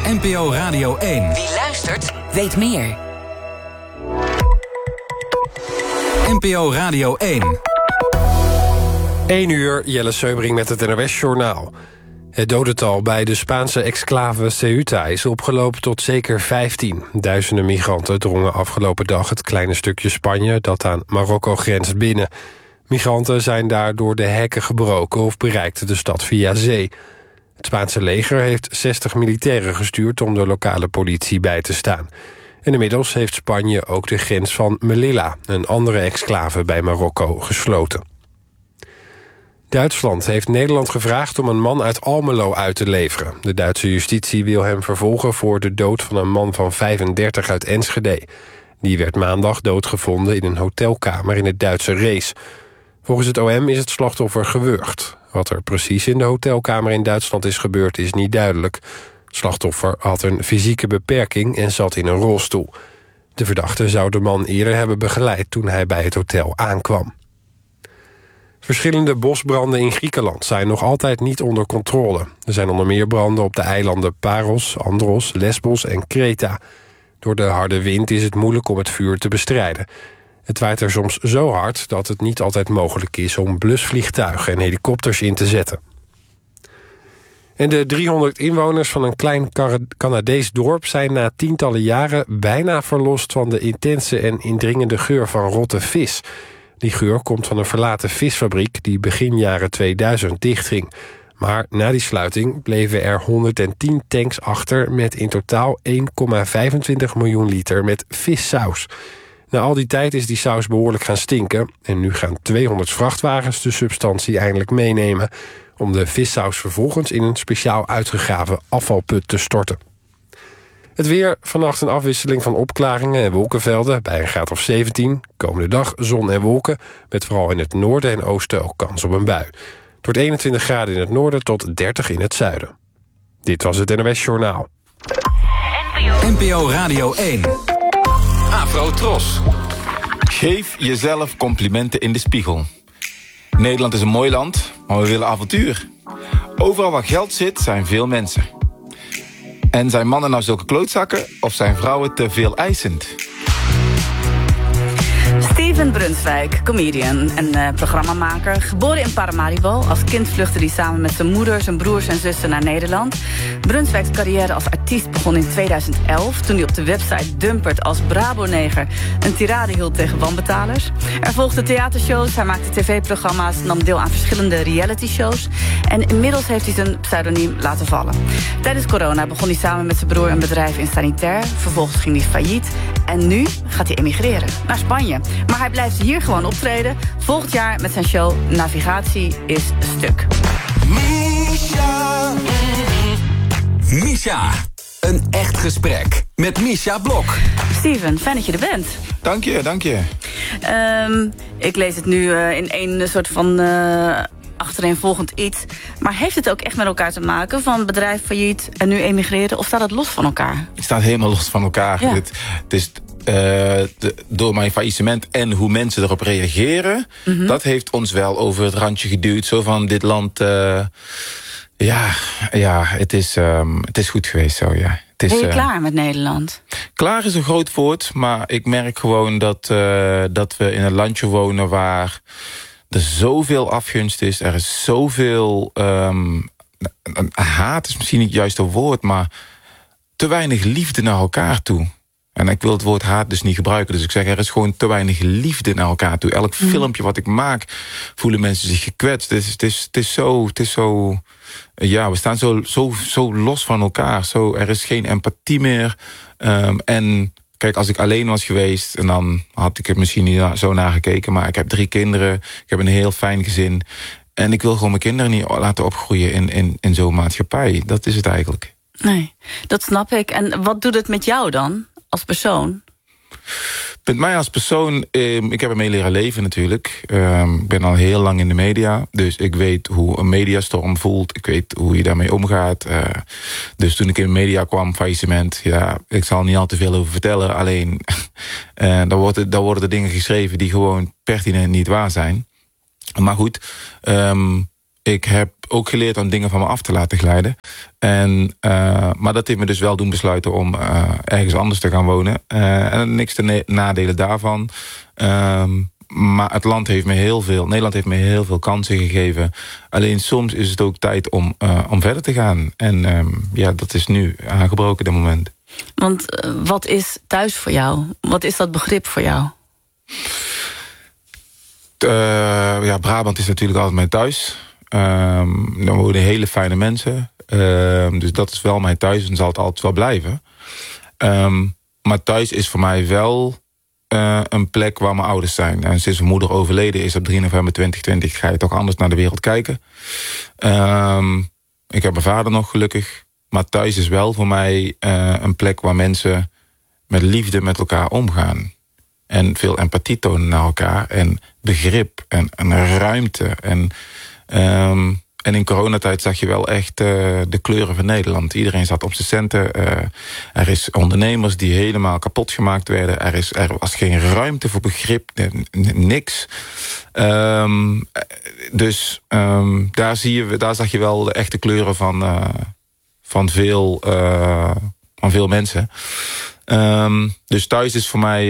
NPO Radio 1. Wie luistert, weet meer. NPO Radio 1. 1 uur, Jelle Seubring met het NOS-journaal. Het dodental bij de Spaanse exclave Ceuta is opgelopen tot zeker 15. Duizenden migranten drongen afgelopen dag het kleine stukje Spanje dat aan Marokko grenst binnen. Migranten zijn daar door de hekken gebroken of bereikten de stad via zee. Het Spaanse leger heeft 60 militairen gestuurd om de lokale politie bij te staan. En inmiddels heeft Spanje ook de grens van Melilla, een andere exclave bij Marokko, gesloten. Duitsland heeft Nederland gevraagd om een man uit Almelo uit te leveren. De Duitse justitie wil hem vervolgen voor de dood van een man van 35 uit Enschede. Die werd maandag doodgevonden in een hotelkamer in het Duitse Rees. Volgens het OM is het slachtoffer gewurgd. Wat er precies in de hotelkamer in Duitsland is gebeurd is niet duidelijk. Het slachtoffer had een fysieke beperking en zat in een rolstoel. De verdachte zou de man eerder hebben begeleid toen hij bij het hotel aankwam. Verschillende bosbranden in Griekenland zijn nog altijd niet onder controle. Er zijn onder meer branden op de eilanden Paros, Andros, Lesbos en Kreta. Door de harde wind is het moeilijk om het vuur te bestrijden. Het waait er soms zo hard dat het niet altijd mogelijk is om blusvliegtuigen en helikopters in te zetten. En de 300 inwoners van een klein Canadees dorp zijn na tientallen jaren bijna verlost van de intense en indringende geur van rotte vis. Die geur komt van een verlaten visfabriek die begin jaren 2000 dichtging. Maar na die sluiting bleven er 110 tanks achter met in totaal 1,25 miljoen liter met vissaus. Na al die tijd is die saus behoorlijk gaan stinken en nu gaan 200 vrachtwagens de substantie eindelijk meenemen om de vissaus vervolgens in een speciaal uitgegraven afvalput te storten. Het weer, vannacht een afwisseling van opklaringen en wolkenvelden bij een graad of 17. Komende dag zon en wolken, met vooral in het noorden en oosten ook kans op een bui. Het wordt 21 graden in het noorden tot 30 in het zuiden. Dit was het NOS Journaal. NPO Radio 1. Afro Tros. Geef jezelf complimenten in de spiegel. Nederland is een mooi land, maar we willen avontuur. Overal waar geld zit, zijn veel mensen. En zijn mannen nou zulke klootzakken of zijn vrouwen te veel eisend? Steven Brunswijk, comedian en programmamaker. Geboren in Paramaribo. Als kind vluchtte hij samen met zijn moeder, zijn broers en zussen naar Nederland. Brunswijks carrière als artiest begon in 2011... toen hij op de website Dumpert als Brabo-neger een tirade hield tegen wanbetalers. Er volgden theatershows, hij maakte tv-programma's... nam deel aan verschillende reality-shows. En inmiddels heeft hij zijn pseudoniem laten vallen. Tijdens corona begon hij samen met zijn broer een bedrijf in sanitair. Vervolgens ging hij failliet. En nu gaat hij emigreren naar Spanje. Maar hij blijft hier gewoon optreden. Volgend jaar met zijn show Navigatie is Stuk. Misha. Een echt gesprek met Misha Blok. Steven, fijn dat je er bent. Dank je, dank je. Ik lees het nu in één soort van achtereenvolgend iets. Maar heeft het ook echt met elkaar te maken? Van bedrijf failliet en nu emigreren? Of staat het los van elkaar? Het staat helemaal los van elkaar. Ja. Het is door mijn faillissement en hoe mensen erop reageren... dat heeft ons wel over het randje geduwd. Zo van dit land... het is goed geweest zo, ja. Ben je klaar met Nederland? Klaar is een groot woord, maar ik merk gewoon dat we in een landje wonen waar er zoveel afgunst is. Er is zoveel... haat is misschien niet het juiste woord, maar te weinig liefde naar elkaar toe. En ik wil het woord haat dus niet gebruiken. Dus ik zeg, er is gewoon te weinig liefde naar elkaar toe. Elk filmpje wat ik maak, voelen mensen zich gekwetst. Het is zo... Ja, we staan zo los van elkaar. Er is geen empathie meer. En kijk, als ik alleen was geweest... en dan had ik er misschien niet zo naar gekeken... maar ik heb 3 kinderen. Ik heb een heel fijn gezin. En ik wil gewoon mijn kinderen niet laten opgroeien in zo'n maatschappij. Dat is het eigenlijk. Nee, dat snap ik. En wat doet het met jou dan, als persoon? Met mij als persoon, ik heb ermee leren leven natuurlijk. Ik ben al heel lang in de media. Dus ik weet hoe een mediastorm voelt. Ik weet hoe je daarmee omgaat. Dus toen ik in de media kwam, faillissement... ja, ik zal er niet al te veel over vertellen. Alleen, daar worden er dingen geschreven... die gewoon pertinent niet waar zijn. Maar goed, ik heb ook geleerd om dingen van me af te laten glijden. Maar dat heeft me dus wel doen besluiten om ergens anders te gaan wonen. En niks te nadelen daarvan. Maar Nederland heeft me heel veel kansen gegeven. Alleen soms is het ook tijd om verder te gaan. En dat is nu aangebroken, dat moment. Want wat is thuis voor jou? Wat is dat begrip voor jou? Brabant is natuurlijk altijd mijn thuis. Dan wonen hele fijne mensen. Dus dat is wel mijn thuis en zal het altijd wel blijven. Maar thuis is voor mij wel een plek waar mijn ouders zijn. En sinds mijn moeder overleden is op 3 november 2020... ga je toch anders naar de wereld kijken. Ik heb mijn vader nog gelukkig. Maar thuis is wel voor mij een plek waar mensen met liefde met elkaar omgaan. En veel empathie tonen naar elkaar. En begrip en ruimte. En in coronatijd zag je wel echt de kleuren van Nederland. Iedereen zat op zijn centen. Er is ondernemers die helemaal kapot gemaakt werden. Er was geen ruimte voor begrip. Niks. Daar zag je wel de echte kleuren van veel mensen. Dus thuis is voor mij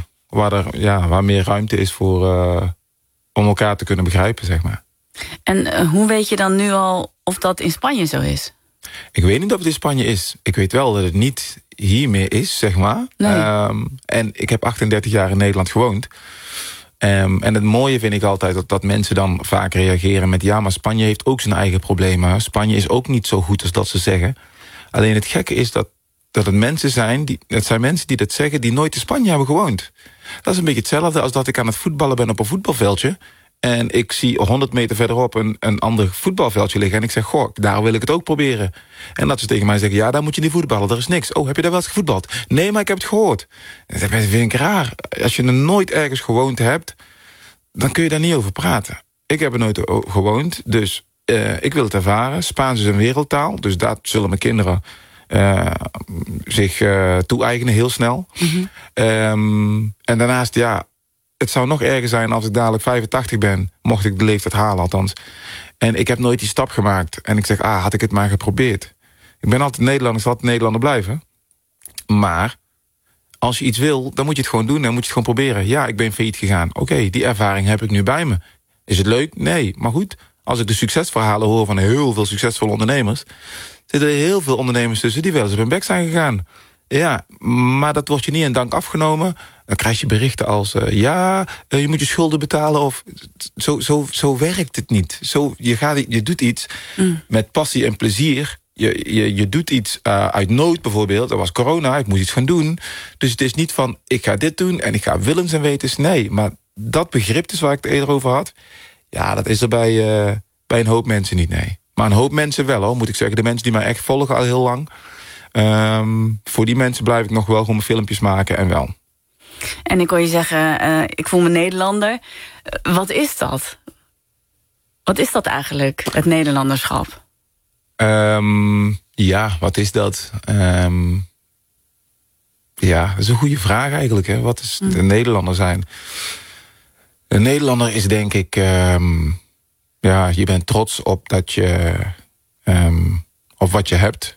waar meer ruimte is voor om elkaar te kunnen begrijpen, zeg maar. En hoe weet je dan nu al of dat in Spanje zo is? Ik weet niet of het in Spanje is. Ik weet wel dat het niet hier meer is, zeg maar. Nee. En ik heb 38 jaar in Nederland gewoond. En het mooie vind ik altijd dat mensen dan vaak reageren met... ja, maar Spanje heeft ook zijn eigen problemen. Spanje is ook niet zo goed als dat ze zeggen. Alleen het gekke is dat het mensen zijn... Het zijn mensen die dat zeggen die nooit in Spanje hebben gewoond. Dat is een beetje hetzelfde als dat ik aan het voetballen ben op een voetbalveldje... en ik zie 100 meter verderop een ander voetbalveldje liggen... en ik zeg, goh, daar wil ik het ook proberen. En dat ze tegen mij zeggen, ja, daar moet je niet voetballen, er is niks. Oh, heb je daar wel eens gevoetbald? Nee, maar ik heb het gehoord. Dat vind ik raar. Als je er nooit ergens gewoond hebt... dan kun je daar niet over praten. Ik heb er nooit gewoond, dus ik wil het ervaren. Spaans is een wereldtaal, dus daar zullen mijn kinderen... zich toe-eigenen heel snel. Mm-hmm. En daarnaast, het zou nog erger zijn als ik dadelijk 85 ben... mocht ik de leeftijd halen, althans. En ik heb nooit die stap gemaakt. En ik zeg, had ik het maar geprobeerd. Ik ben altijd Nederlander, ik zal altijd Nederlander blijven. Maar als je iets wil, dan moet je het gewoon doen... en moet je het gewoon proberen. Ja, ik ben failliet gegaan. Oké, die ervaring heb ik nu bij me. Is het leuk? Nee. Maar goed, als ik de succesverhalen hoor... van heel veel succesvolle ondernemers... zitten er heel veel ondernemers tussen die wel eens op hun bek zijn gegaan. Ja, maar dat wordt je niet in dank afgenomen. Dan krijg je berichten als... je moet je schulden betalen. Of zo werkt het niet. Je doet iets met passie en plezier. Je doet iets uit nood bijvoorbeeld. Dat was corona, ik moest iets gaan doen. Dus het is niet van, ik ga dit doen... en ik ga willens en wetens. Nee, maar dat begrip is waar ik het eerder over had... ja, dat is er bij een hoop mensen niet, nee. Maar een hoop mensen wel, hoor, moet ik zeggen. De mensen die mij echt volgen al heel lang... voor die mensen blijf ik nog wel gewoon filmpjes maken en wel. En ik hoor je zeggen, ik voel me Nederlander. Wat is dat? Wat is dat eigenlijk, het Nederlanderschap? Wat is dat? Dat is een goede vraag eigenlijk. Hè? Wat is de Nederlander zijn? Een Nederlander is denk ik... je bent trots op dat je... op wat je hebt...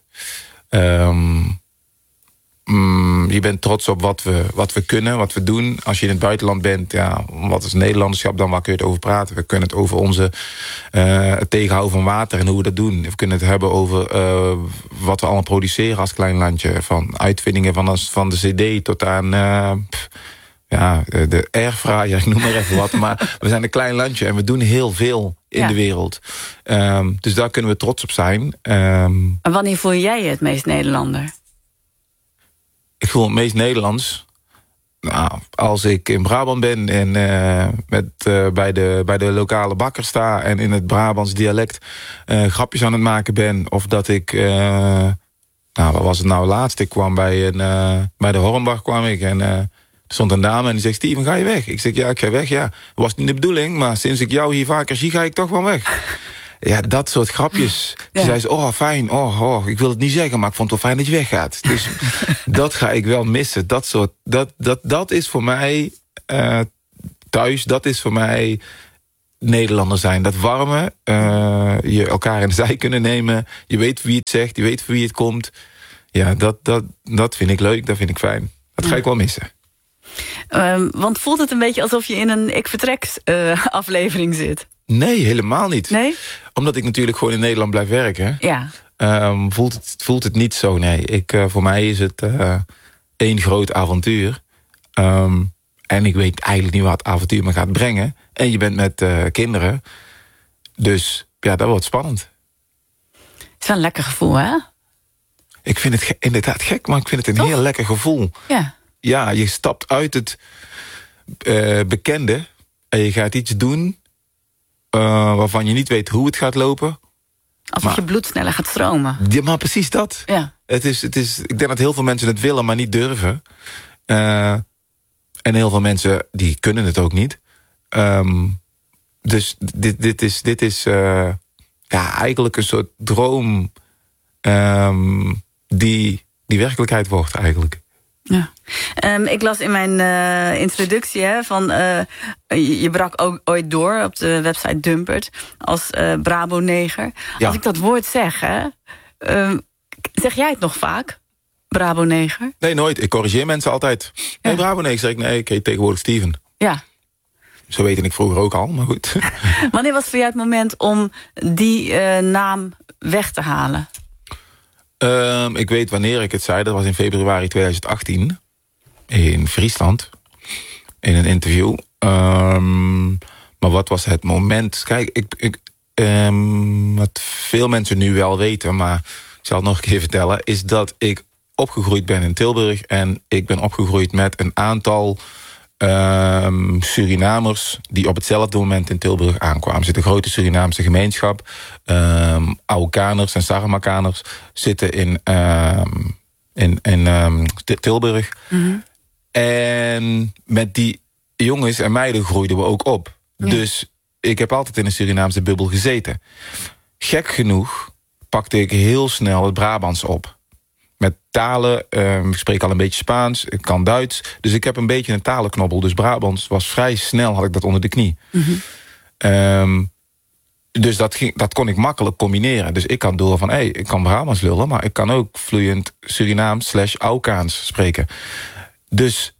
je bent trots op wat we kunnen, wat we doen. Als je in het buitenland bent, wat is Nederlanderschap dan? Waar kun je het over praten? We kunnen het over het tegenhouden van water en hoe we dat doen. We kunnen het hebben over wat we allemaal produceren als klein landje. Van uitvindingen van de cd tot aan... de airfryer, ik noem maar even wat. Maar we zijn een klein landje en we doen heel veel in de wereld. Dus daar kunnen we trots op zijn. En wanneer voel jij je het meest Nederlander? Ik voel het meest Nederlands. Nou, als ik in Brabant ben en bij de lokale bakker sta... en in het Brabants dialect grapjes aan het maken ben... of dat ik... wat was het nou laatst? Ik kwam bij de Hornbach kwam ik en... er stond een dame en die zegt, Steven, ga je weg? Ik zeg, ja, ik ga weg, ja. Dat was niet de bedoeling, maar sinds ik jou hier vaker zie... ga ik toch wel weg. Ja, dat soort grapjes. Toen zei ze, fijn, ik wil het niet zeggen... maar ik vond het wel fijn dat je weggaat. Dus dat ga ik wel missen. Dat is voor mij thuis, dat is voor mij... Nederlander zijn. Dat warme, je elkaar in de zij kunnen nemen. Je weet wie het zegt, je weet voor wie het komt. Ja, dat vind ik leuk, dat vind ik fijn. Dat ga ik wel missen. Want voelt het een beetje alsof je in een Ik Vertrek aflevering zit? Nee, helemaal niet. Nee? Omdat ik natuurlijk gewoon in Nederland blijf werken. Ja. Voelt het niet zo, nee. Voor mij is het één groot avontuur. En ik weet eigenlijk niet wat het avontuur me gaat brengen. En je bent met kinderen. Dus ja, dat wordt spannend. Het is wel een lekker gevoel, hè? Ik vind het inderdaad gek, maar ik vind het een heel lekker gevoel. Ja. Ja, je stapt uit het bekende. En je gaat iets doen waarvan je niet weet hoe het gaat lopen. Alsof je bloed sneller gaat stromen. Ja, maar precies dat. Ja. Het is, ik denk dat heel veel mensen het willen, maar niet durven. En heel veel mensen die kunnen het ook niet. Dus dit is eigenlijk een soort droom die werkelijkheid wordt eigenlijk. Ja. Ik las in mijn introductie van je brak ook ooit door op de website Dumpert als Brabo-neger. Ja. Als ik dat woord zeg, zeg jij het nog vaak? Brabo-neger? Nee, nooit. Ik corrigeer mensen altijd. Nee, Brabo-neger, zeg ik. Nee, ik heet tegenwoordig Steven. Ja. Zo weet ik vroeger ook al, maar goed. Wanneer was voor jou het moment om die naam weg te halen? Ik weet wanneer ik het zei. Dat was in februari 2018. In Friesland. In een interview. Maar wat was het moment? Kijk, wat veel mensen nu wel weten, maar ik zal het nog een keer vertellen, is dat ik opgegroeid ben in Tilburg. En ik ben opgegroeid met een aantal Surinamers die op hetzelfde moment in Tilburg aankwamen. Er zit een grote Surinaamse gemeenschap. Aukaners en Saramakaners zitten in Tilburg. Mm-hmm. En met die jongens en meiden groeiden we ook op. Ja. Dus ik heb altijd in een Surinaamse bubbel gezeten. Gek genoeg pakte ik heel snel het Brabants op. Met talen, ik spreek al een beetje Spaans, ik kan Duits. Dus ik heb een beetje een talenknobbel. Dus Brabants was vrij snel, had ik dat onder de knie. Mm-hmm. Dus dat kon ik makkelijk combineren. Dus ik kan door van, ik kan Brabants lullen, maar ik kan ook vloeiend Surinaams/Aukaans spreken. Dus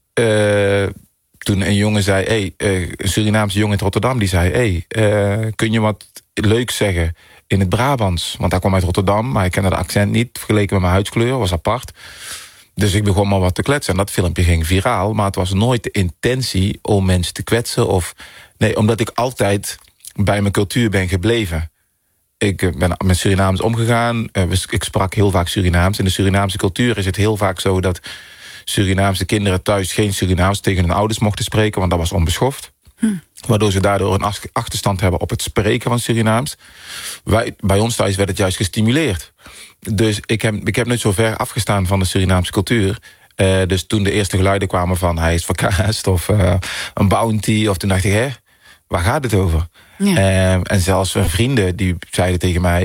toen een jongen zei, een Surinaamse jongen in Rotterdam, die zei, kun je wat leuks zeggen in het Brabants? Want hij kwam uit Rotterdam, maar ik kende de accent niet, vergeleken met mijn huidskleur, was apart. Dus ik begon maar wat te kletsen. En dat filmpje ging viraal, maar het was nooit de intentie om mensen te kwetsen. Nee, omdat ik altijd bij mijn cultuur ben gebleven. Ik ben met Surinaams omgegaan. Ik sprak heel vaak Surinaams. In de Surinaamse cultuur is het heel vaak zo dat Surinaamse kinderen thuis geen Surinaams tegen hun ouders mochten spreken, want dat was onbeschoft. Waardoor ze daardoor een achterstand hebben op het spreken van Surinaams. Bij ons thuis werd het juist gestimuleerd. Dus ik heb nooit zo ver afgestaan van de Surinaamse cultuur. Dus toen de eerste geluiden kwamen van hij is verkaasd of een bounty, of toen dacht ik, waar gaat het over? Ja. En zelfs vrienden die zeiden tegen mij,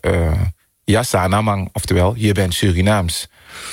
ja Sanamang, oftewel, je bent Surinaams.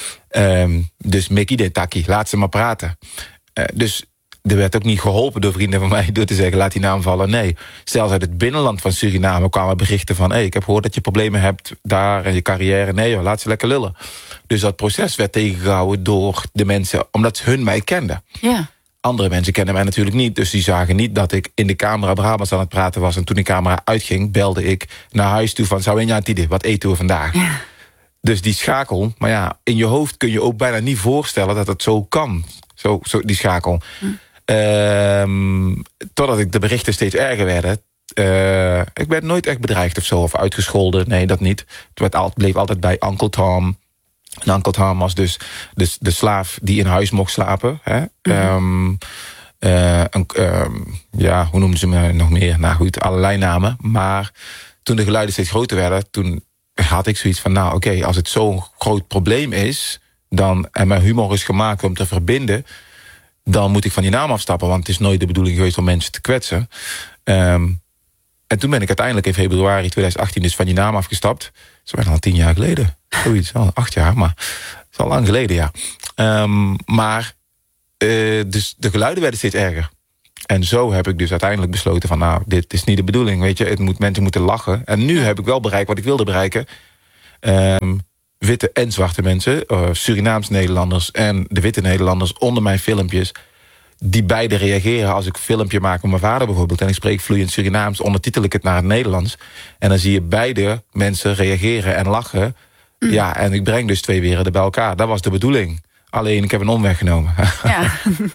Dus Mickey de Taki, laat ze maar praten. Dus er werd ook niet geholpen door vrienden van mij door te zeggen, laat die naam vallen. Nee, zelfs uit het binnenland van Suriname kwamen berichten van, ik heb gehoord dat je problemen hebt daar en je carrière. Nee joh, laat ze lekker lullen. Dus dat proces werd tegengehouden door de mensen, omdat hun mij kenden. Ja. Andere mensen kennen mij natuurlijk niet, dus die zagen niet dat ik in de camera Brabants aan het praten was. En toen de camera uitging, belde ik naar huis toe van, wat eten we vandaag? Ja. Dus die schakel, maar ja, in je hoofd kun je ook bijna niet voorstellen dat het zo kan. Zo die schakel. Totdat de berichten steeds erger werden. Ik werd nooit echt bedreigd of zo, of uitgescholden. Nee, dat niet. Het bleef altijd bij Uncle Tom. En Uncle Tom was dus de slaaf die in huis mocht slapen. Hè? Hoe noemden ze me nog meer? Nou goed, allerlei namen. Maar toen de geluiden steeds groter werden, toen had ik zoiets van, als het zo'n groot probleem is, en mijn humor is gemaakt om te verbinden, dan moet ik van die naam afstappen, want het is nooit de bedoeling geweest om mensen te kwetsen. En toen ben ik uiteindelijk in februari 2018 dus van die naam afgestapt. Dat is bijna al 10 jaar geleden. Zoiets, al 8 jaar, maar het is al lang geleden, ja. Dus de geluiden werden steeds erger. En zo heb ik dus uiteindelijk besloten van... nou, dit is niet de bedoeling, weet je. Mensen moeten lachen. En nu heb ik wel bereikt wat ik wilde bereiken. Witte en zwarte mensen, Surinaams-Nederlanders... en de witte Nederlanders onder mijn filmpjes... die beide reageren als ik een filmpje maak met mijn vader bijvoorbeeld... en ik spreek vloeiend Surinaams, ondertitel ik het naar het Nederlands... en dan zie je beide mensen reageren en lachen... Ja, en ik breng dus 2 werelden bij elkaar. Dat was de bedoeling. Alleen, ik heb een omweg genomen. Ja.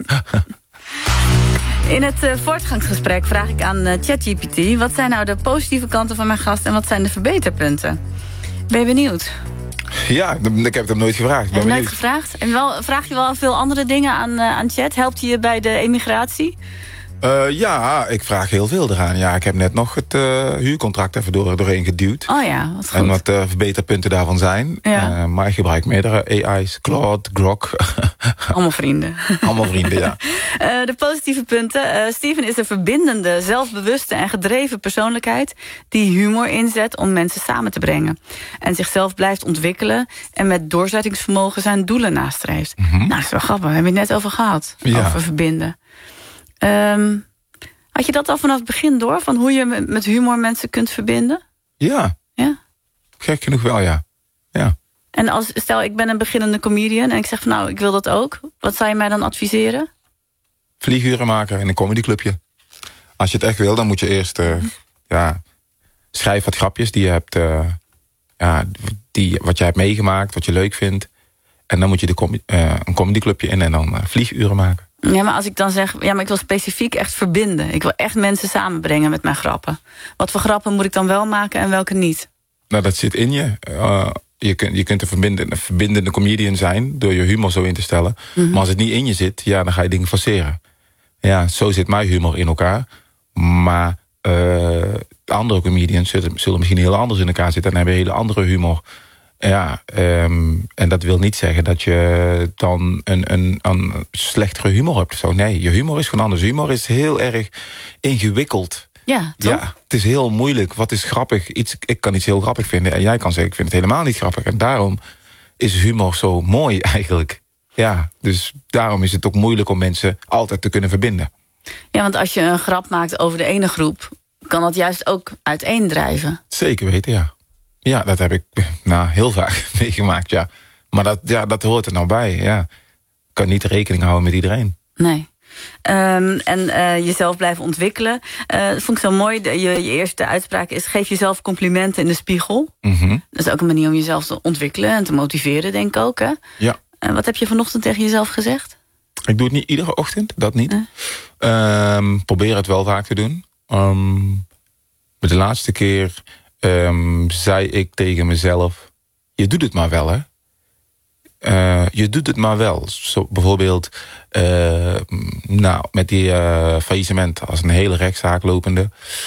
In het voortgangsgesprek vraag ik aan ChatGPT... wat zijn nou de positieve kanten van mijn gast... en wat zijn de verbeterpunten? Ben je benieuwd? Ja, ik heb het hem nooit gevraagd. Heb je nooit gevraagd? En vraag je wel veel andere dingen aan Chat? Helpt hij je bij de emigratie? Ja, ik vraag heel veel eraan. Ja, ik heb net nog het huurcontract even doorheen geduwd. Oh ja, wat goed. En wat verbeterpunten daarvan zijn. Ja. Maar ik gebruik meerdere AI's. Claude, Grok. Allemaal vrienden. Allemaal vrienden, ja. De positieve punten. Steven is een verbindende, zelfbewuste en gedreven persoonlijkheid... die humor inzet om mensen samen te brengen. En zichzelf blijft ontwikkelen... en met doorzettingsvermogen zijn doelen nastreeft. Nou, dat is wel grappig. We hebben het net over gehad. Ja. Over verbinden. Had je dat al vanaf het begin door? Van hoe je met humor mensen kunt verbinden? Ja. Gek genoeg wel, ja. En stel, ik ben een beginnende comedian... en ik zeg van nou, ik wil dat ook. Wat zou je mij dan adviseren? Vlieguren maken in een comedyclubje. Als je het echt wil, dan moet je eerst... schrijf wat grapjes die je hebt... wat je hebt meegemaakt, wat je leuk vindt. En dan moet je een comedyclubje in en dan vlieguren maken. Ja, maar als ik dan zeg... ja, maar ik wil specifiek echt verbinden. Ik wil echt mensen samenbrengen met mijn grappen. Wat voor grappen moet ik dan wel maken en welke niet? Nou, dat zit in je. Je kunt een verbindende comedian zijn... door je humor zo in te stellen. Maar als het niet in je zit, ja, dan ga je dingen forceren. Ja, zo zit mijn humor in elkaar. Maar andere comedians zullen misschien heel anders in elkaar zitten... en hebben een hele andere humor... Ja, en dat wil niet zeggen dat je dan een slechtere humor hebt. Zo, nee, je humor is gewoon anders. Humor is heel erg ingewikkeld. Ja, toch? Ja, het is heel moeilijk. Wat is grappig? Ik kan iets heel grappig vinden en jij kan zeggen, ik vind het helemaal niet grappig. En daarom is humor zo mooi eigenlijk. Ja, dus daarom is het ook moeilijk om mensen altijd te kunnen verbinden. Ja, want als je een grap maakt over de ene groep... kan dat juist ook uiteendrijven. Zeker weten, ja. Ja, dat heb ik heel vaak meegemaakt, ja. Maar dat hoort er nou bij, ja. Ik kan niet rekening houden met iedereen. Nee. En jezelf blijven ontwikkelen. Dat vond ik zo mooi. Je eerste uitspraak is... geef jezelf complimenten in de spiegel. Dat is ook een manier om jezelf te ontwikkelen... en te motiveren, denk ik ook, hè? Ja. Wat heb je vanochtend tegen jezelf gezegd? Ik doe het niet iedere ochtend, dat niet. Probeer het wel vaak te doen. De laatste keer... zei ik tegen mezelf... je doet het maar wel, hè? Je doet het maar wel. Zo, bijvoorbeeld... met die faillissement... als een hele rechtszaak lopende...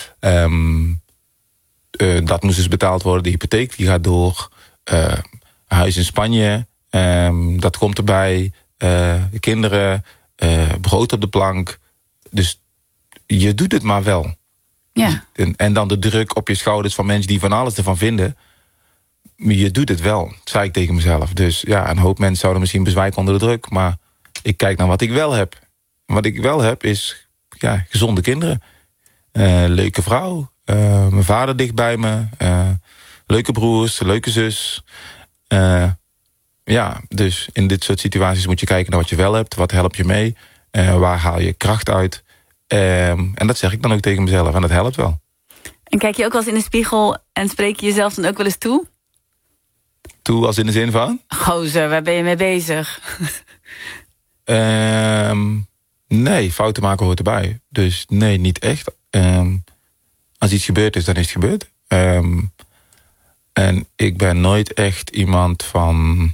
dat moest dus betaald worden. De hypotheek die gaat door. Huis in Spanje... dat komt erbij. De kinderen... brood op de plank. Dus je doet het maar wel. Ja. En dan de druk op je schouders van mensen die van alles ervan vinden. Je doet het wel, zei ik tegen mezelf. Dus ja, een hoop mensen zouden misschien bezwijken onder de druk. Maar ik kijk naar wat ik wel heb. Wat ik wel heb is gezonde kinderen. Leuke vrouw. Mijn vader dicht bij me. Leuke broers, leuke zus. Dus in dit soort situaties moet je kijken naar wat je wel hebt. Wat helpt je mee? Waar haal je kracht uit? En dat zeg ik dan ook tegen mezelf. En dat helpt wel. En kijk je ook wel eens in de spiegel... en spreek je jezelf dan ook wel eens toe? Toe als in de zin van? Gozer, waar ben je mee bezig? Nee, fouten maken hoort erbij. Dus nee, niet echt. Als iets gebeurd is, dan is het gebeurd. En ik ben nooit echt iemand van...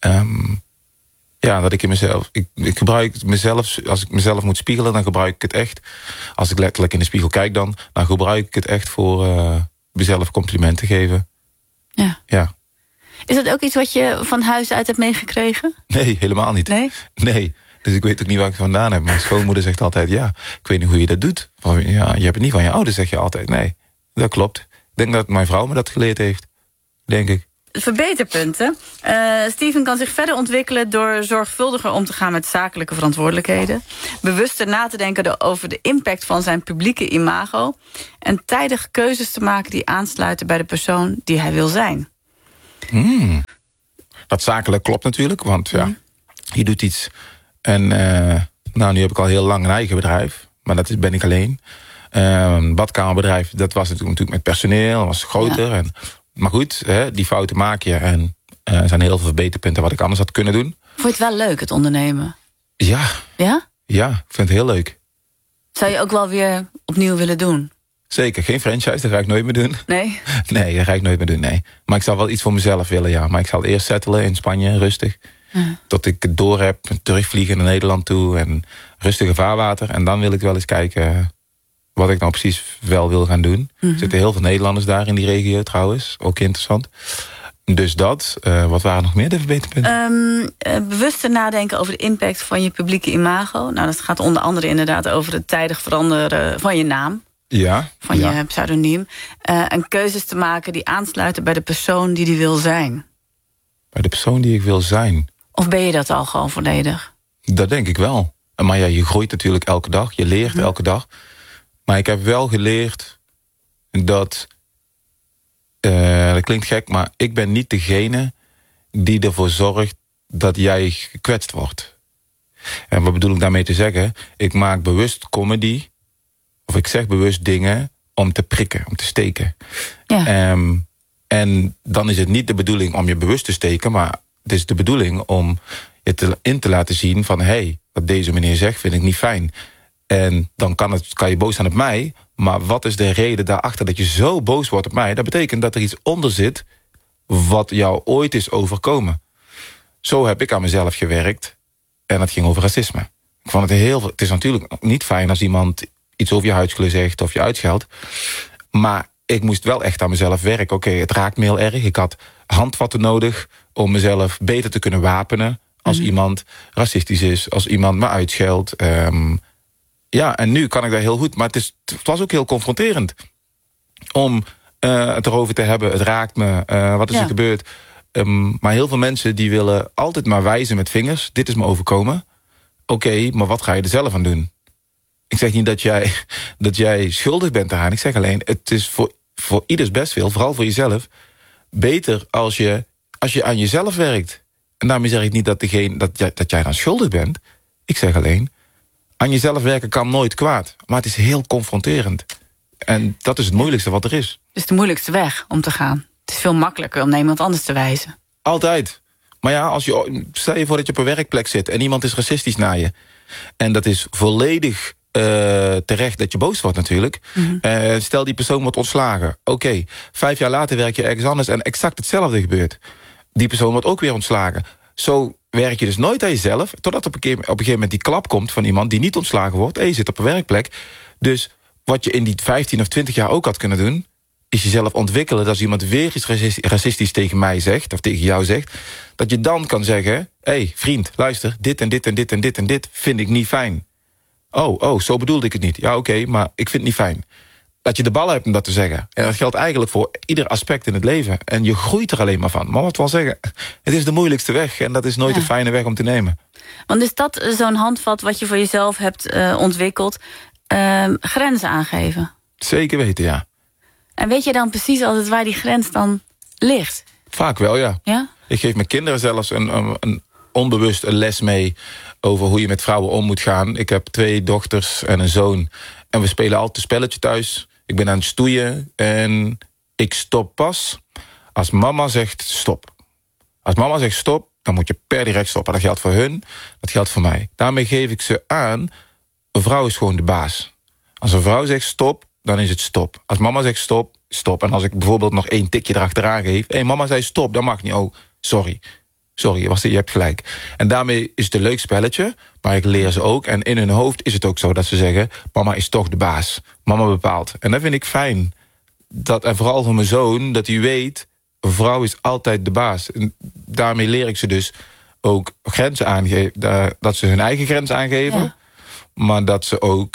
dat ik in mezelf... Ik gebruik mezelf... Als ik mezelf moet spiegelen, dan gebruik ik het echt. Als ik letterlijk in de spiegel kijk dan gebruik ik het echt voor mezelf complimenten geven. Ja. Is dat ook iets wat je van huis uit hebt meegekregen? Nee, helemaal niet. Nee. Dus ik weet ook niet waar ik het vandaan heb. Mijn schoonmoeder zegt altijd, ik weet niet hoe je dat doet. Je hebt het niet van je ouders, zeg je altijd. Nee, dat klopt. Ik denk dat mijn vrouw me dat geleerd heeft. Denk ik. Verbeterpunten. Steven kan zich verder ontwikkelen door zorgvuldiger om te gaan met zakelijke verantwoordelijkheden. Bewuster na te denken over de impact van zijn publieke imago. En tijdig keuzes te maken die aansluiten bij de persoon die hij wil zijn. Dat zakelijk klopt natuurlijk, want je doet iets. En nu heb ik al heel lang een eigen bedrijf, maar dat ben ik alleen. Badkamerbedrijf, dat was natuurlijk met personeel, was groter. Ja. Maar goed, die fouten maak je. En er zijn heel veel verbeterpunten wat ik anders had kunnen doen. Vond je het wel leuk, het ondernemen? Ja. Ja? Ja, ik vind het heel leuk. Zou je ook wel weer opnieuw willen doen? Zeker, geen franchise, dat ga ik nooit meer doen. Nee? Nee, dat ga ik nooit meer doen, nee. Maar ik zal wel iets voor mezelf willen, ja. Maar ik zal eerst settelen in Spanje, rustig. Tot ik het door heb, terugvliegen naar Nederland toe. En rustige vaarwater. En dan wil ik wel eens kijken wat ik nou precies wel wil gaan doen. Er zitten heel veel Nederlanders daar in die regio trouwens. Ook interessant. Dus dat. Wat waren nog meer de verbeterpunten? Bewuster nadenken over de impact van je publieke imago. Nou, dat gaat onder andere inderdaad over het tijdig veranderen van je naam. Ja. Van je pseudoniem. En keuzes te maken die aansluiten bij de persoon die wil zijn. Bij de persoon die ik wil zijn. Of ben je dat al gewoon volledig? Dat denk ik wel. Maar ja, je groeit natuurlijk elke dag. Je leert elke dag. Maar ik heb wel geleerd dat... dat klinkt gek, maar ik ben niet degene die ervoor zorgt dat jij gekwetst wordt. En wat bedoel ik daarmee te zeggen? Ik maak bewust comedy, of ik zeg bewust dingen om te prikken, om te steken. Ja. En dan is het niet de bedoeling om je bewust te steken, maar het is de bedoeling om je in te laten zien van... hey, wat deze meneer zegt vind ik niet fijn. En dan kan je boos zijn op mij, maar wat is de reden daarachter dat je zo boos wordt op mij? Dat betekent dat er iets onder zit wat jou ooit is overkomen. Zo heb ik aan mezelf gewerkt en dat ging over racisme. Ik vond het is natuurlijk niet fijn als iemand iets over je huidskleur zegt of je uitscheldt. Maar ik moest wel echt aan mezelf werken. Oké, het raakt me heel erg. Ik had handvatten nodig om mezelf beter te kunnen wapenen als iemand racistisch is, als iemand me uitscheldt. Ja, en nu kan ik dat heel goed. Maar het was ook heel confronterend om het erover te hebben. Het raakt me. Wat is er gebeurd? Maar heel veel mensen die willen altijd maar wijzen met vingers. Dit is me overkomen. Oké, maar wat ga je er zelf aan doen? Ik zeg niet dat jij schuldig bent daaraan. Ik zeg alleen, het is voor ieders best veel, vooral voor jezelf, beter als je aan jezelf werkt. En daarmee zeg ik niet dat jij dan schuldig bent. Ik zeg alleen, aan jezelf werken kan nooit kwaad. Maar het is heel confronterend. En dat is het moeilijkste wat er is. Het is de moeilijkste weg om te gaan. Het is veel makkelijker om naar iemand anders te wijzen. Altijd. Maar ja, stel je voor dat je op een werkplek zit en iemand is racistisch naar je. En dat is volledig terecht dat je boos wordt natuurlijk. Stel die persoon wordt ontslagen. Oké, 5 jaar later werk je ergens anders en exact hetzelfde gebeurt. Die persoon wordt ook weer ontslagen. Zo werk je dus nooit aan jezelf, totdat op een gegeven moment die klap komt van iemand die niet ontslagen wordt. Je zit op een werkplek. Dus wat je in die 15 of 20 jaar ook had kunnen doen, is jezelf ontwikkelen. Dat als iemand weer iets racistisch tegen mij zegt, of tegen jou zegt, dat je dan kan zeggen, hey, vriend, luister, dit en dit en dit en dit en dit vind ik niet fijn. Oh, zo bedoelde ik het niet. Ja, oké, maar ik vind het niet fijn. Dat je de bal hebt om dat te zeggen. En dat geldt eigenlijk voor ieder aspect in het leven. En je groeit er alleen maar van. Maar wat wil zeggen, het is de moeilijkste weg. En dat is nooit een fijne weg om te nemen. Want is dat zo'n handvat wat je voor jezelf hebt ontwikkeld? Grenzen aangeven? Zeker weten, ja. En weet je dan precies altijd waar die grens dan ligt? Vaak wel, ja. Ik geef mijn kinderen zelfs een onbewust een les mee over hoe je met vrouwen om moet gaan. Ik heb 2 dochters en een zoon. En we spelen altijd een spelletje thuis. Ik ben aan het stoeien en ik stop pas als mama zegt stop. Als mama zegt stop, dan moet je per direct stoppen. Dat geldt voor hun, dat geldt voor mij. Daarmee geef ik ze aan, een vrouw is gewoon de baas. Als een vrouw zegt stop, dan is het stop. Als mama zegt stop, stop. En als ik bijvoorbeeld nog 1 tikje erachteraan geef, mama zei stop, dat mag niet. Oh, sorry, je hebt gelijk. En daarmee is het een leuk spelletje, maar ik leer ze ook. En in hun hoofd is het ook zo dat ze zeggen, mama is toch de baas. Mama bepaalt. En dat vind ik fijn. En vooral voor mijn zoon, dat hij weet, een vrouw is altijd de baas. En daarmee leer ik ze dus ook grenzen aangeven. Dat ze hun eigen grens aangeven. Ja. Maar dat ze ook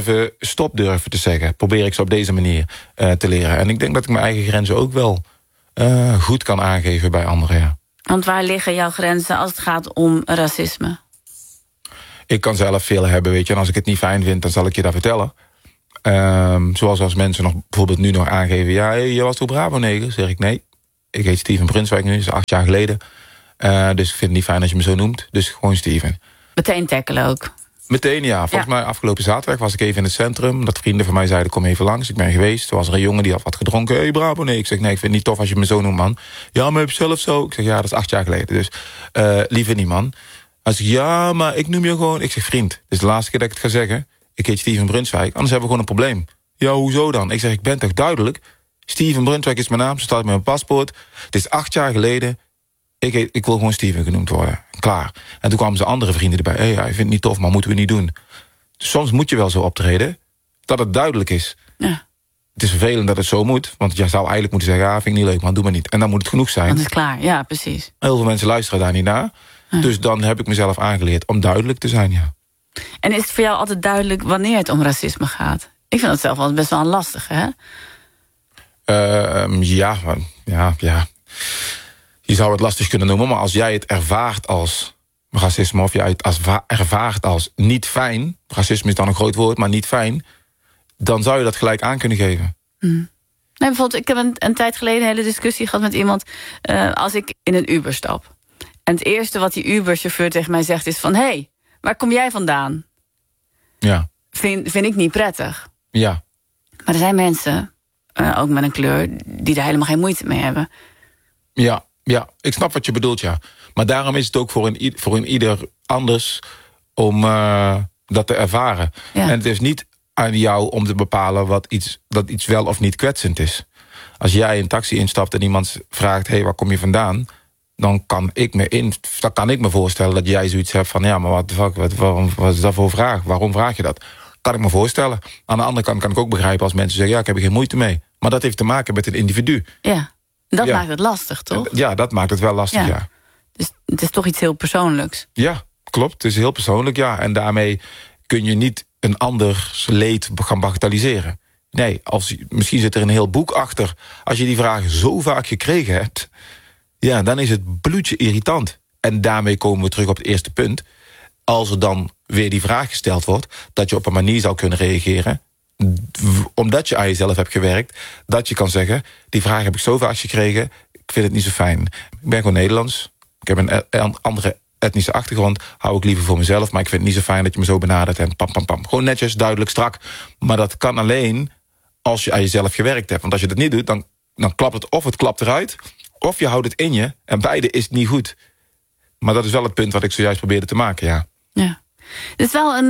stop durven te zeggen. Probeer ik ze op deze manier te leren. En ik denk dat ik mijn eigen grenzen ook wel goed kan aangeven bij anderen, ja. Want waar liggen jouw grenzen als het gaat om racisme? Ik kan zelf veel hebben, weet je. En als ik het niet fijn vind, dan zal ik je dat vertellen. Zoals als mensen nog bijvoorbeeld nu nog aangeven... ja, je was toch Brabo-neger? Zeg ik, nee. Ik heet Steven Brunswijk nu, dat is 8 jaar geleden. Dus ik vind het niet fijn als je me zo noemt. Dus gewoon Steven. Meteen tackelen ook? Meteen, ja. Volgens mij afgelopen zaterdag was ik even in het centrum. Dat vrienden van mij zeiden, kom even langs. Ik ben geweest. Toen was er een jongen die had wat gedronken. Hey, Brabo, nee. Ik zeg, nee, ik vind het niet tof als je me zo noemt, man. Ja, maar heb je zelf zo? Ik zeg, ja, dat is 8 jaar geleden. Dus liever niet, man. Hij zegt, ja, maar ik noem je gewoon... Ik zeg, vriend, dit is de laatste keer dat ik het ga zeggen. Ik heet Steven Brunswijk, anders hebben we gewoon een probleem. Ja, hoezo dan? Ik zeg, ik ben toch duidelijk? Steven Brunswijk is mijn naam, zo staat op mijn paspoort. Het is 8 jaar geleden. Ik wil gewoon Steven genoemd worden. Klaar. En toen kwamen ze andere vrienden erbij. Hey, hij vindt het niet tof, maar moeten we niet doen. Soms moet je wel zo optreden dat het duidelijk is. Ja. Het is vervelend dat het zo moet. Want jij zou eigenlijk moeten zeggen, vind ik niet leuk, maar doe maar niet. En dan moet het genoeg zijn. Dan is het klaar, ja, precies. Heel veel mensen luisteren daar niet naar. Dus dan heb ik mezelf aangeleerd om duidelijk te zijn, ja. En is het voor jou altijd duidelijk wanneer het om racisme gaat? Ik vind dat zelf wel best wel een lastige, hè? Ja. Je zou het lastig kunnen noemen, maar als jij het ervaart als racisme... of jij het ervaart als niet fijn... racisme is dan een groot woord, maar niet fijn... dan zou je dat gelijk aan kunnen geven. Nee, bijvoorbeeld, ik heb een tijd geleden een hele discussie gehad met iemand... als ik in een Uber stap. En het eerste wat die Uber-chauffeur tegen mij zegt is van... hey, waar kom jij vandaan? Ja. Vind ik niet prettig. Ja. Maar er zijn mensen, ook met een kleur... die daar helemaal geen moeite mee hebben. Ja, ik snap wat je bedoelt, ja. Maar daarom is het ook voor een ieder anders... om dat te ervaren. Ja. En het is niet aan jou om te bepalen... dat iets wel of niet kwetsend is. Als jij een taxi instapt en iemand vraagt... hey, waar kom je vandaan? Dan kan ik me voorstellen dat jij zoiets hebt van... ja, maar wat is dat voor vraag? Waarom vraag je dat? Kan ik me voorstellen. Aan de andere kant kan ik ook begrijpen als mensen zeggen... ja, ik heb er geen moeite mee. Maar dat heeft te maken met een individu. Ja, dat maakt het lastig, toch? Ja, dat maakt het wel lastig, ja. Dus het is toch iets heel persoonlijks. Ja, klopt. Het is heel persoonlijk, ja. En daarmee kun je niet een anders leed gaan bagatelliseren. Nee, misschien zit er een heel boek achter. Als je die vragen zo vaak gekregen hebt... ja, dan is het bloedje irritant. En daarmee komen we terug op het eerste punt. Als er dan weer die vraag gesteld wordt... dat je op een manier zou kunnen reageren... omdat je aan jezelf hebt gewerkt... dat je kan zeggen, die vraag heb ik zo vaak gekregen... ik vind het niet zo fijn. Ik ben gewoon Nederlands. Ik heb een andere etnische achtergrond. Hou ik liever voor mezelf, maar ik vind het niet zo fijn... dat je me zo benadert en pam, pam, pam. Gewoon netjes, duidelijk, strak. Maar dat kan alleen als je aan jezelf gewerkt hebt. Want als je dat niet doet, dan klapt het of het klapt eruit... of je houdt het in je, en beide is het niet goed. Maar dat is wel het punt wat ik zojuist probeerde te maken, ja. Ja. Het is wel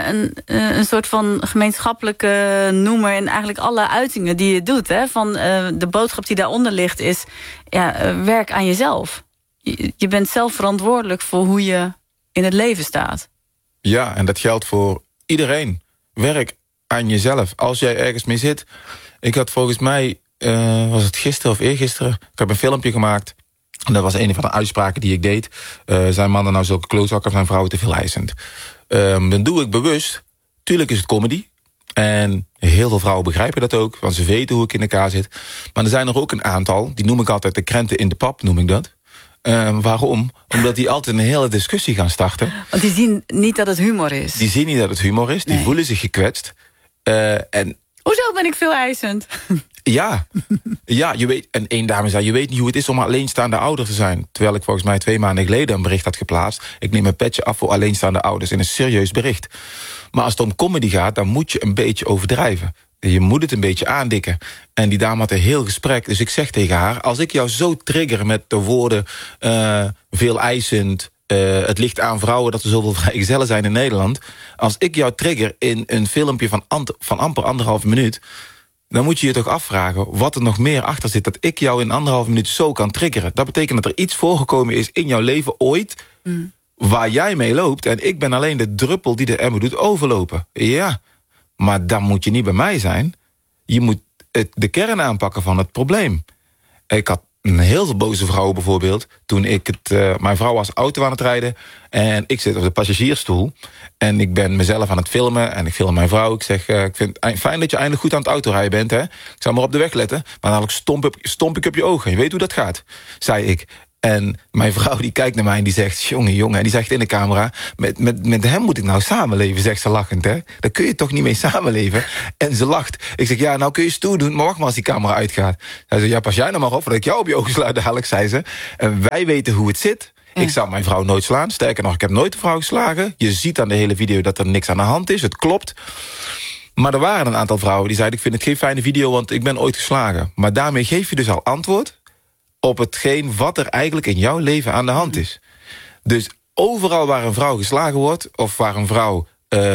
een soort van gemeenschappelijke noemer... in eigenlijk alle uitingen die je doet. Hè? Van, de boodschap die daaronder ligt is... werk aan jezelf. Je bent zelf verantwoordelijk voor hoe je in het leven staat. Ja, en dat geldt voor iedereen. Werk aan jezelf. Als jij ergens mee zit... Ik had volgens mij... was het gisteren of eergisteren? Ik heb een filmpje gemaakt. En dat was een van de uitspraken die ik deed. Zijn mannen nou zulke klootzakken of zijn vrouwen te veel eisend? Dan doe ik bewust. Tuurlijk is het comedy. En heel veel vrouwen begrijpen dat ook. Want ze weten hoe ik in elkaar zit. Maar er zijn er ook een aantal. Die noem ik altijd de krenten in de pap, noem ik dat. Waarom? Omdat die altijd een hele discussie gaan starten. Want die zien niet dat het humor is. Die zien niet dat het humor is. Die voelen zich gekwetst. Hoezo ben ik veel eisend? Ja, je weet, en één dame zei... je weet niet hoe het is om alleenstaande ouder te zijn. Terwijl ik volgens mij 2 maanden geleden een bericht had geplaatst. Ik neem mijn petje af voor alleenstaande ouders. In een serieus bericht. Maar als het om comedy gaat, dan moet je een beetje overdrijven. Je moet het een beetje aandikken. En die dame had een heel gesprek. Dus ik zeg tegen haar... als ik jou zo trigger met de woorden... veel eisend... het ligt aan vrouwen dat er zoveel vrijgezellen zijn in Nederland... als ik jou trigger in een filmpje van amper 1,5 minuut... dan moet je je toch afvragen wat er nog meer achter zit... dat ik jou in 1,5 minuut zo kan triggeren. Dat betekent dat er iets voorgekomen is in jouw leven ooit... waar jij mee loopt en ik ben alleen de druppel die de emmer doet overlopen. Ja, maar dan moet je niet bij mij zijn. Je moet de kern aanpakken van het probleem. Ik had heel veel boze vrouwen bijvoorbeeld. Toen mijn vrouw was auto aan het rijden. En ik zit op de passagiersstoel. En ik ben mezelf aan het filmen. En ik film mijn vrouw. Ik zeg, ik vind het fijn dat je eindelijk goed aan het autorijden bent. Hè? Ik zou maar op de weg letten. Maar dadelijk stomp ik op je ogen. Je weet hoe dat gaat, zei ik. En mijn vrouw die kijkt naar mij en die zegt... jongen, en die zegt in de camera... met hem moet ik nou samenleven, zegt ze lachend. Hè? Daar kun je toch niet mee samenleven? En ze lacht. Ik zeg, ja, nou kun je stoer doen... maar wacht maar als die camera uitgaat. Hij zei, ja, pas jij nou maar op... dat ik jou op je ogen sla, dadelijk, zei ze. En wij weten hoe het zit. Ja. Ik zou mijn vrouw nooit slaan. Sterker nog, ik heb nooit een vrouw geslagen. Je ziet aan de hele video dat er niks aan de hand is. Het klopt. Maar er waren een aantal vrouwen die zeiden... ik vind het geen fijne video, want ik ben ooit geslagen. Maar daarmee geef je dus al antwoord... op hetgeen wat er eigenlijk in jouw leven aan de hand is. Dus overal waar een vrouw geslagen wordt... of waar een vrouw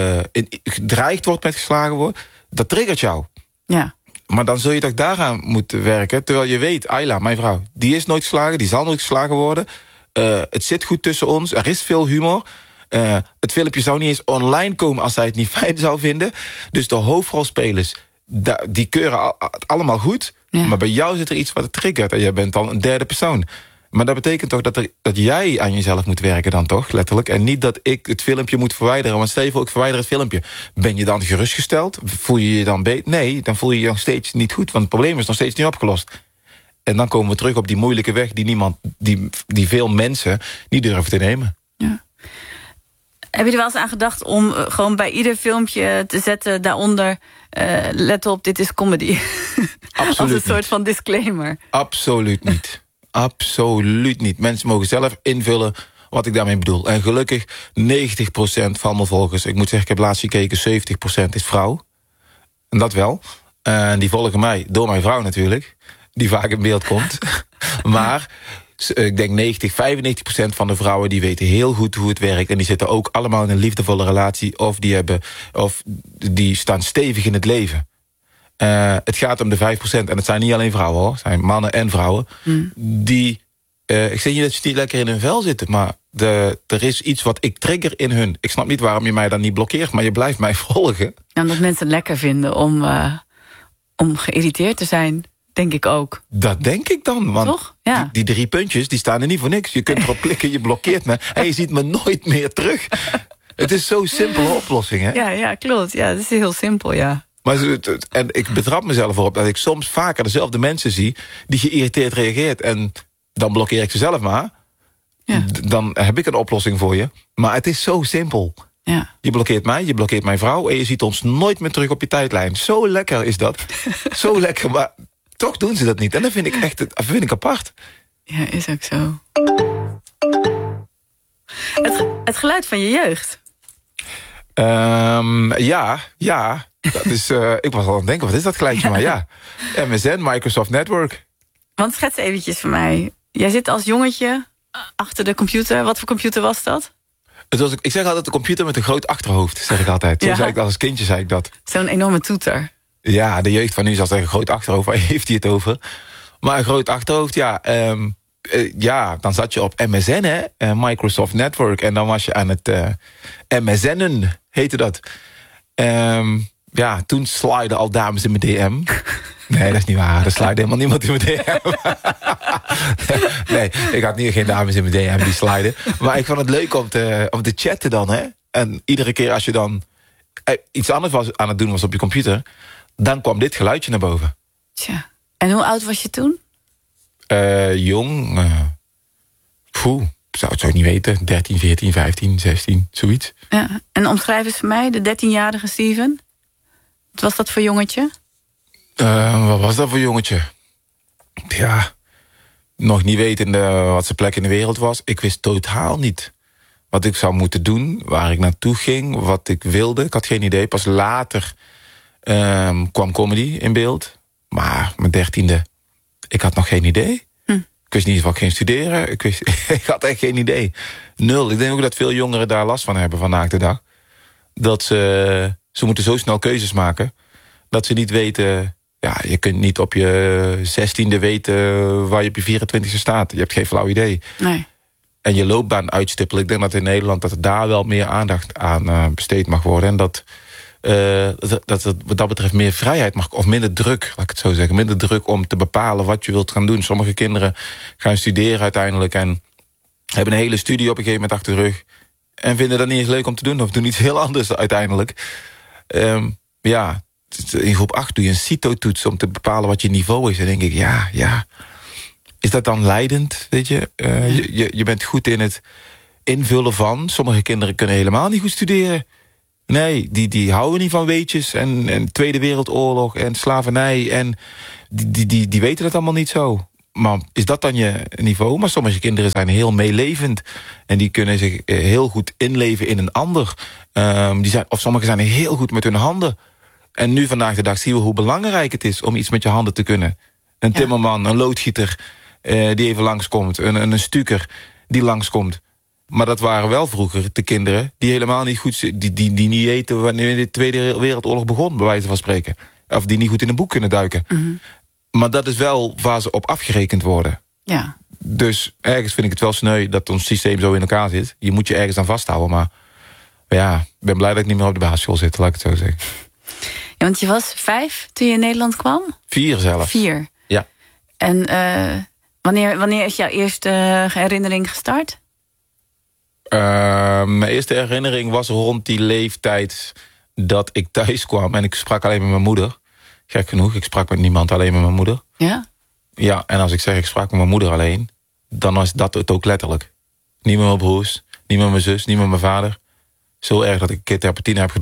gedreigd wordt met geslagen wordt... dat triggert jou. Ja. Maar dan zul je toch daaraan moeten werken... terwijl je weet, Ayla, mijn vrouw, die is nooit geslagen... die zal nooit geslagen worden. Het zit goed tussen ons, er is veel humor... het filmpje zou niet eens online komen... als zij het niet fijn zou vinden. Dus de hoofdrolspelers, die keuren allemaal goed... Ja. Maar bij jou zit er iets wat het triggert. En jij bent dan een derde persoon. Maar dat betekent toch dat jij aan jezelf moet werken dan toch, letterlijk. En niet dat ik het filmpje moet verwijderen. Want stel je voor, ik verwijder het filmpje. Ben je dan gerustgesteld? Voel je je dan beter? Nee, dan voel je je nog steeds niet goed. Want het probleem is nog steeds niet opgelost. En dan komen we terug op die moeilijke weg... die veel mensen niet durven te nemen. Ja. Heb je er wel eens aan gedacht om gewoon bij ieder filmpje te zetten... daaronder, let op, dit is comedy? Absoluut als een soort van disclaimer. Absoluut niet. Absoluut niet. Mensen mogen zelf invullen wat ik daarmee bedoel. En gelukkig 90% van mijn volgers... ik moet zeggen, ik heb laatst gekeken, 70% is vrouw. En dat wel. En die volgen mij, door mijn vrouw natuurlijk... die vaak in beeld komt. Maar... ik denk 95% van de vrouwen die weten heel goed hoe het werkt... en die zitten ook allemaal in een liefdevolle relatie... of die staan stevig in het leven. Het gaat om de 5%, en het zijn niet alleen vrouwen, hoor. Het zijn mannen en vrouwen. Die, ik zeg niet dat ze niet lekker in hun vel zitten... maar er is iets wat ik trigger in hun. Ik snap niet waarom je mij dan niet blokkeert... maar je blijft mij volgen. Ja, omdat mensen het lekker vinden om geïrriteerd te zijn... Denk ik ook. Dat denk ik dan. Want toch? Ja. Die 3 puntjes, die staan er niet voor niks. Je kunt erop klikken, je blokkeert me. En je ziet me nooit meer terug. Het is zo'n simpele oplossing, hè? Ja, klopt. Ja, het is heel simpel, ja. Maar en ik betrap mezelf erop dat ik soms vaker dezelfde mensen zie... die geïrriteerd reageert. En dan blokkeer ik ze zelf maar. Ja. Dan heb ik een oplossing voor je. Maar het is zo simpel. Ja. Je blokkeert mij, je blokkeert mijn vrouw... en je ziet ons nooit meer terug op je tijdlijn. Zo lekker is dat. Zo lekker, maar... toch doen ze dat niet. En dat vind ik apart. Ja, is ook zo. Het geluid van je jeugd. Ja. Dat is, ik was al aan het denken, wat is dat geluidje? Maar ja, MSN, Microsoft Network. Want schets eventjes voor mij. Jij zit als jongetje achter de computer. Wat voor computer was dat? Ik zeg altijd de computer met een groot achterhoofd, zeg ik altijd. Zo zei ik als kindje, zei ik dat. Zo'n enorme toeter. Ja, de jeugd van nu zal zeggen groot achterhoofd. Waar heeft hij het over? Maar een groot achterhoofd, ja, dan zat je op MSN, hè? Microsoft Network. En dan was je aan het MSN'en, heette dat. Ja, toen sliden al dames in mijn DM. Nee, dat is niet waar. Er slide helemaal niemand in mijn DM. Nee, ik had geen dames in mijn DM die sliden. Maar ik vond het leuk om te chatten dan, hè? En iedere keer als je dan iets anders aan het doen was op je computer... dan kwam dit geluidje naar boven. Tja. En hoe oud was je toen? Jong. Ik zou het niet weten. 13, 14, 15, 16, zoiets. Ja. En omschrijf eens voor mij, de 13-jarige Steven. Wat was dat voor jongetje? Wat was dat voor jongetje? Ja, nog niet wetende wat zijn plek in de wereld was. Ik wist totaal niet wat ik zou moeten doen, waar ik naartoe ging, wat ik wilde. Ik had geen idee. Pas later kwam comedy in beeld. Maar mijn 13e, ik had nog geen idee. Ik wist niet wat ik ging studeren. Ik had echt geen idee. 0. Ik denk ook dat veel jongeren daar last van hebben vandaag de dag. Dat ze moeten zo snel keuzes maken, dat ze niet weten... Ja, je kunt niet op je 16e weten waar je op je 24e staat. Je hebt geen flauw idee. Nee. En je loopbaan uitstippelen. Ik denk dat in Nederland dat er daar wel meer aandacht aan besteed mag worden. En dat dat het wat dat betreft meer vrijheid mag, of minder druk, laat ik het zo zeggen. Minder druk om te bepalen wat je wilt gaan doen. Sommige kinderen gaan studeren uiteindelijk en hebben een hele studie op een gegeven moment achter de rug en vinden dat niet eens leuk om te doen of doen iets heel anders uiteindelijk. In groep 8 doe je een CITO-toets om te bepalen wat je niveau is. En denk ik, ja, is dat dan leidend? Weet je? Je bent goed in het invullen van. Sommige kinderen kunnen helemaal niet goed studeren. Nee, die houden niet van weetjes en Tweede Wereldoorlog en slavernij. En die weten dat allemaal niet zo. Maar is dat dan je niveau? Maar sommige kinderen zijn heel meelevend. En die kunnen zich heel goed inleven in een ander. Of sommigen zijn heel goed met hun handen. En nu vandaag de dag zien we hoe belangrijk het is om iets met je handen te kunnen. Een timmerman, een loodgieter die even langskomt. Een stuker die langskomt. Maar dat waren wel vroeger de kinderen die helemaal niet goed... die niet eten wanneer de Tweede Wereldoorlog begon, bij wijze van spreken. Of die niet goed in een boek kunnen duiken. Mm-hmm. Maar dat is wel waar ze op afgerekend worden. Ja. Dus ergens vind ik het wel sneu dat ons systeem zo in elkaar zit. Je moet je ergens aan vasthouden, maar ja, ik ben blij dat ik niet meer op de basisschool zit, laat ik het zo zeggen. Ja, want je was 5 toen je in Nederland kwam? 4 zelfs. 4? Ja. En wanneer is jouw eerste herinnering gestart? Mijn eerste herinnering was rond die leeftijd dat ik thuis kwam. En ik sprak alleen met mijn moeder. Gek genoeg, ik sprak met niemand, alleen met mijn moeder. Ja? Ja, en als ik zeg ik sprak met mijn moeder alleen, dan was dat het ook letterlijk. Niet met mijn broers, niet met mijn zus, niet met mijn vader. Zo erg dat ik een keer terpentine heb gedronken.